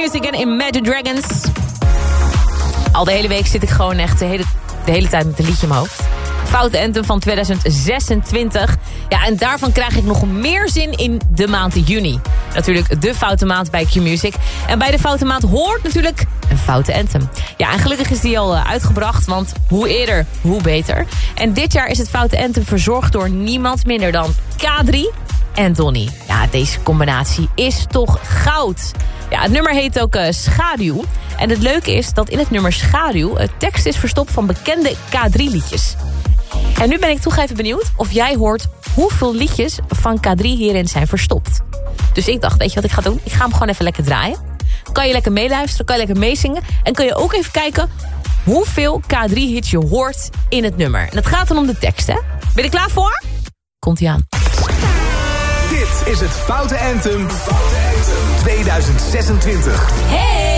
Q-Music en Imagine Dragons. Al de hele week zit ik gewoon echt de hele tijd met een liedje in mijn hoofd. Foute Anthem van 2026. Ja, en daarvan krijg ik nog meer zin in de maand juni. Natuurlijk de foute maand bij Q-Music. En bij de foute maand hoort natuurlijk een foute Anthem. Ja, en gelukkig is die al uitgebracht, want hoe eerder, hoe beter. En dit jaar is het foute Anthem verzorgd door niemand minder dan K3 en Donny. Ja, deze combinatie is toch goud. Ja, het nummer heet ook Schaduw. En het leuke is dat in het nummer Schaduw het tekst is verstopt van bekende K3-liedjes. En nu ben ik toch even benieuwd of jij hoort hoeveel liedjes van K3 hierin zijn verstopt. Dus ik dacht, weet je wat ik ga doen? Ik ga hem gewoon even lekker draaien. Kan je lekker meeluisteren, kan je lekker meezingen. En kan je ook even kijken hoeveel K3-hits je hoort in het nummer. En het gaat dan om de tekst, hè? Ben je er klaar voor? Komt-ie aan. Dit is het Foute Anthem 2026. Hey!